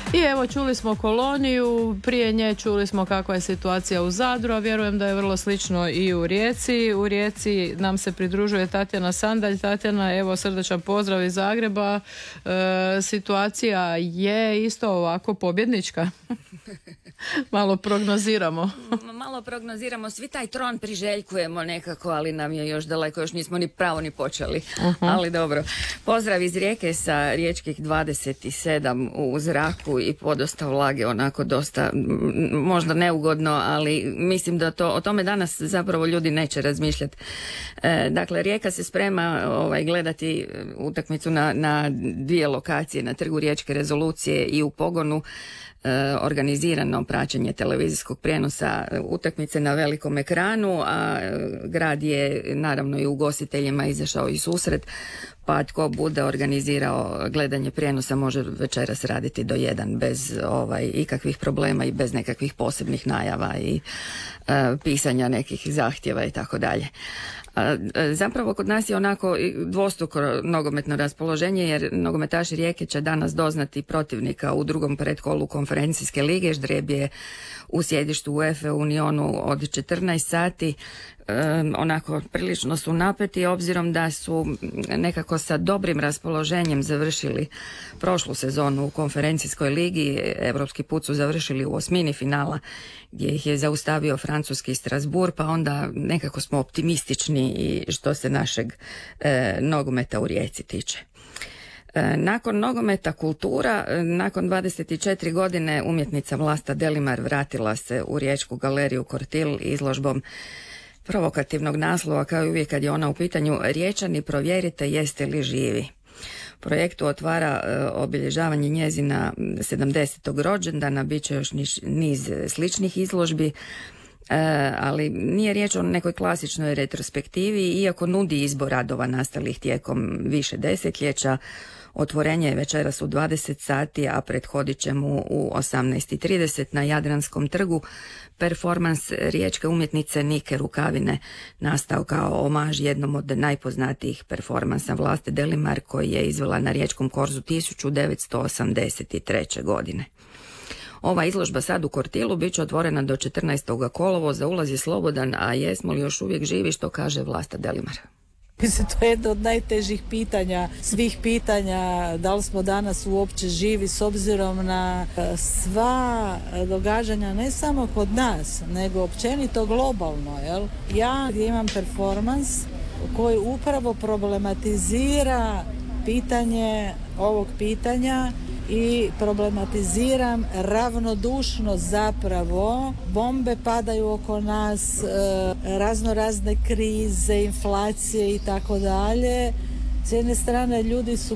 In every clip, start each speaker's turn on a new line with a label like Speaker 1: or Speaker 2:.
Speaker 1: I evo, čuli smo Koloniju, prije nje čuli smo kakva je situacija u Zadru, a vjerujem da je vrlo slično i u Rijeci. U Rijeci nam se pridružuje Tatjana Sandalj. Tatjana, evo, srdačan pozdrav iz Zagreba. Situacija je isto ovako pobjednička. Malo prognoziramo, svi taj tron priželjkujemo nekako, ali nam je još daleko, još nismo ni pravo ni počeli. Ali dobro, pozdrav iz Rijeke sa riječkih 27 u zraku i podosta vlage, onako dosta, možda neugodno, ali mislim da o tome danas zapravo ljudi neće razmišljati. Dakle, Rijeka se sprema gledati utakmicu na dvije lokacije, na Trgu Riječke rezolucije i u Pogonu. Organizirano praćenje televizijskog prijenosa utakmice na velikom ekranu, a grad je naravno i ugostiteljima izašao i susret, pa tko bude organizirao gledanje prijenosa može večeras raditi do 1 bez ikakvih problema i bez nekakvih posebnih najava i pisanja nekih zahtjeva i tako dalje. Zapravo kod nas je onako dvostruko nogometno raspoloženje, jer nogometaši Rijeke će danas doznati protivnika u drugom predkolu konferencijske lige. Ždrijeb je u sjedištu UEFA u Unionu od 14 sati. Onako prilično su napeti, obzirom da su nekako sa dobrim raspoloženjem završili prošlu sezonu u konferencijskoj ligi. Evropski put su završili u osmini finala gdje ih je zaustavio francuski Strasbourg, pa onda nekako smo optimistični i što se našeg nogometa u Rijeci tiče. Nakon nogometa kultura, nakon 24 godine umjetnica Vlasta Delimar vratila se u Riječku galeriju Kortil izložbom provokativnog naslova, kao i uvijek kad je ona u pitanju: Riječani, provjerite jeste li živi. Projektu otvara obilježavanje njezina 70. rođendana, bit će još niz sličnih izložbi, ali nije riječ o nekoj klasičnoj retrospektivi, iako nudi izbor radova nastalih tijekom više desetljeća. Otvorenje je večeras u 20 sati, a prethodit će mu u 18:30 na Jadranskom trgu performans riječke umjetnice Nike Rukavine, nastao kao omaž jednom od najpoznatijih performansa Vlaste Delimar, koji je izvela na Riječkom korzu 1983. godine. Ova izložba sad u Kortilu bit će otvorena do 14. kolovoza, ulaz je slobodan, a jesmo li još uvijek živi, što kaže Vlasta Delimar?
Speaker 2: Mislim, to je jedno od najtežih pitanja, svih pitanja, da li smo danas uopće živi s obzirom na sva događanja, ne samo kod nas, nego općenito globalno. Jel? Ja imam performans koji upravo problematizira pitanje ovog pitanja i problematiziram ravnodušno zapravo. Bombe padaju oko nas, razne krize, inflacije i tako dalje. S jedne strane ljudi su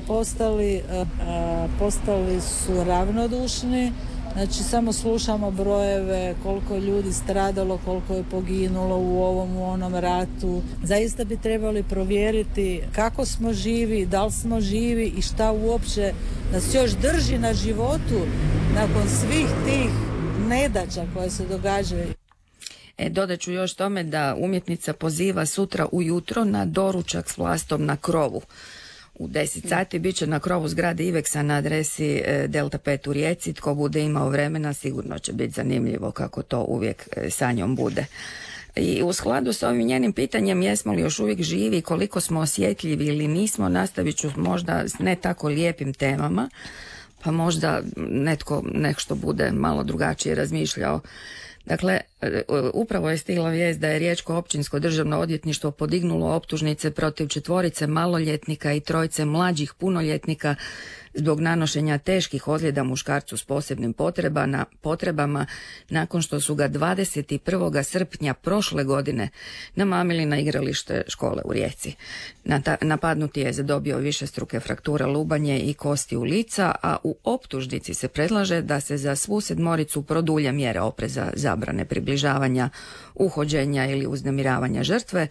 Speaker 2: postali su ravnodušni, znači samo slušamo brojeve koliko je ljudi stradalo, koliko je poginulo u ovom, u onom ratu. Zaista bi trebali provjeriti kako smo živi, da li smo živi i šta uopće nas još drži na životu nakon svih tih nedaća koje se događaju.
Speaker 3: Dodat ću još tome da umjetnica poziva sutra ujutro na doručak s Vlastom na krovu. U 10 sati bit će na krovu zgrade Iveksa na adresi Delta 5 u Rijeci. Tko bude imao vremena, sigurno će biti zanimljivo, kako to uvijek sa njom bude. I u skladu s ovim njenim pitanjem jesmo li još uvijek živi, koliko smo osjetljivi ili nismo, nastavit ću možda s ne tako lijepim temama, pa možda netko nešto bude malo drugačije razmišljao. Dakle, upravo je stigla vijest da je Riječko općinsko državno odvjetništvo podignulo optužnice protiv 4 maloljetnika i 3 mlađih punoljetnika zbog nanošenja teških ozljeda muškarcu s posebnim potrebama nakon što su ga 21. srpnja prošle godine namamili na igralište škole u Rijeci. Napadnuti je zadobio višestruke frakture lubanje i kosti u lica, a u optužnici se predlaže da se za svu 7 produlje mjere opreza, zabrane približavanja, uhođenja ili uznemiravanja žrtve.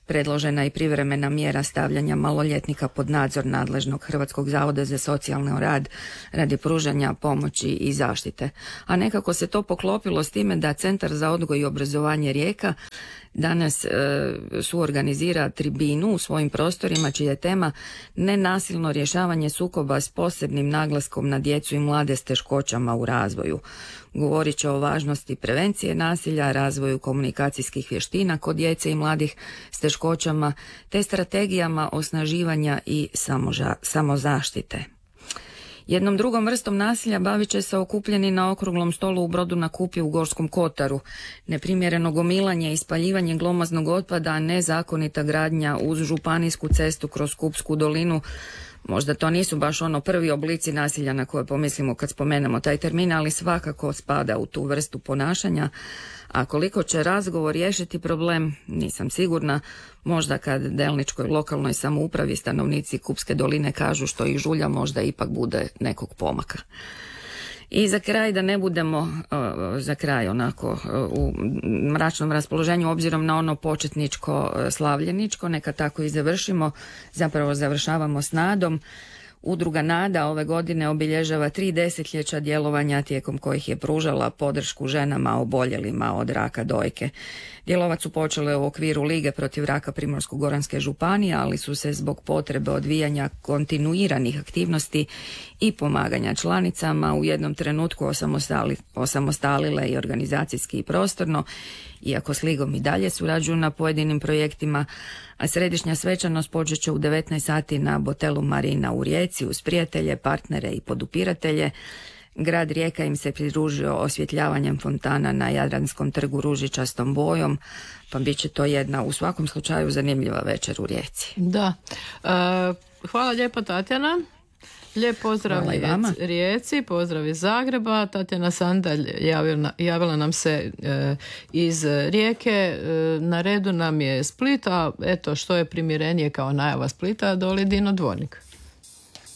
Speaker 3: Predložena i privremena mjera stavljanja maloljetnika pod nadzor nadležnog Hrvatskog zavoda za socijalni rad radi pružanja pomoći i zaštite. A nekako se to poklopilo s time da Centar za odgoj i obrazovanje Rijeka danas suorganizira tribinu u svojim prostorima čija je tema nenasilno rješavanje sukoba s posebnim naglaskom na djecu i mlade s teškoćama u razvoju. Govorit će o važnosti prevencije nasilja, razvoju komunikacijskih vještina kod djece i mladih s teškoćama te strategijama osnaživanja i samozaštite. Jednom drugom vrstom nasilja bavit će se okupljeni na okruglom stolu u Brodu na Kupi u Gorskom Kotaru. Neprimjereno gomilanje i spaljivanje glomaznog otpada, nezakonita gradnja uz županijsku cestu kroz Kupsku dolinu. Možda to nisu baš prvi oblici nasilja na koje pomislimo kad spomenemo taj termin, ali svakako spada u tu vrstu ponašanja. A koliko će razgovor riješiti problem, nisam sigurna. Možda kad delničkoj lokalnoj samoupravi stanovnici Kupske doline kažu što ih žulja, možda ipak bude nekog pomaka. I za kraj, da ne budemo za kraj onako u mračnom raspoloženju obzirom na ono početničko slavljeničko, neka tako i završimo. Zapravo završavamo s nadom. Udruga Nada ove godine obilježava 3 desetljeća djelovanja tijekom kojih je pružala podršku ženama oboljelima od raka dojke. Djelovat su počele u okviru Lige protiv raka Primorsko-goranske županije, ali su se zbog potrebe odvijanja kontinuiranih aktivnosti i pomaganja članicama u jednom trenutku osamostalile i organizacijski i prostorno, iako s Ligom i dalje surađuju na pojedinim projektima, a središnja svečanost počet će u 19 sati na Botelu Marina u Rijeci uz prijatelje, partnere i podupiratelje. Grad Rijeka im se pridružio osvjetljavanjem fontana na Jadranskom trgu ružičastom bojom, pa bit će to jedna u svakom slučaju zanimljiva večer u Rijeci.
Speaker 4: Da. Hvala lijepo, Tatjana. Lijep pozdrav Rijeci, pozdrav iz Zagreba. Tatjana Sandalj javila nam se iz Rijeke. Na redu nam je Split, a eto što je primjerenije kao najava Splita, doli Dino Dvornik.